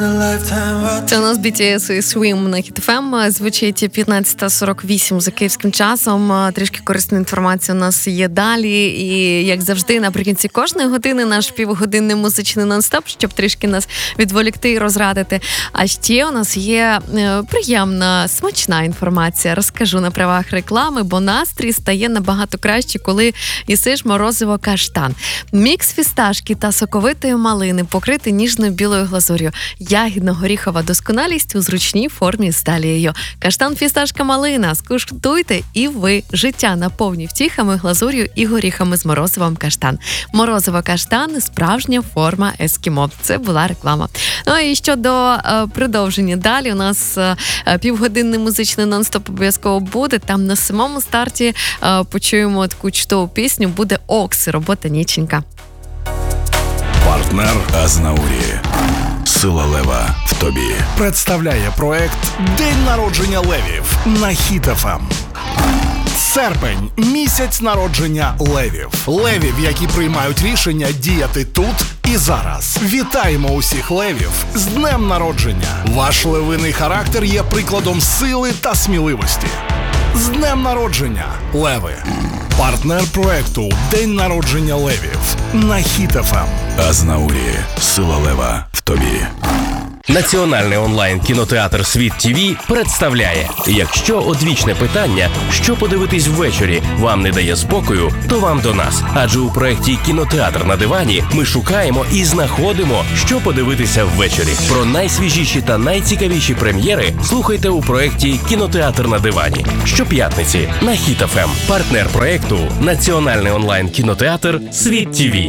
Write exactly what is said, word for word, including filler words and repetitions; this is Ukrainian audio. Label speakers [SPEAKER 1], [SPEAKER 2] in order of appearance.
[SPEAKER 1] Це у нас бі ті ес і Swim на Hit еф ем. Звучить п'ятнадцята сорок вісім за київським часом. Трішки корисна інформація у нас є далі. І, як завжди, наприкінці кожної години наш півгодинний музичний нон-стоп, щоб трішки нас відволікти і розрадити. А ще у нас є приємна, смачна інформація. Розкажу на правах реклами, бо настрій стає набагато краще, коли їсиш морозиво каштан. Мікс фісташки та соковитої малини, покритий ніжною білою глазур'ю. Ягідно-горіхова досконалість у зручній формі з талією. Каштан, фісташка, малина. Скуштуйте і ви. Життя наповні втіхами, глазур'ю і горіхами з морозивом каштан. Морозиво каштан – справжня форма ескімо. Це була реклама. Ну і щодо е, продовження далі, у нас е, півгодинний музичний нон-стоп обов'язково буде. Там на самому старті е, почуємо таку чудову пісню. Буде Окси, робота Ніченька.
[SPEAKER 2] Партнер Азнаурі. Сила лева в тобі. Представляє проект «День народження левів» на Hit еф ем. Серпень – місяць народження левів. Левів, які приймають рішення діяти тут і зараз. Вітаємо усіх левів з днем народження. Ваш левиний характер є прикладом сили та сміливості. З днем народження, леви! Партнер проекту «День народження левів» на Hit еф ем. Азнаурі. Сила лева в тобі.
[SPEAKER 3] Національний онлайн-кінотеатр «Світ ТІВІ» представляє: якщо одвічне питання, що подивитись ввечері, вам не дає спокою, то вам до нас. Адже у проєкті «Кінотеатр на дивані» ми шукаємо і знаходимо, що подивитися ввечері. Про найсвіжіші та найцікавіші прем'єри слухайте у проєкті «Кінотеатр на дивані» щоп'ятниці на Hit еф ем. Партнер проєкту – Національний онлайн-кінотеатр «Світ ТІВІ».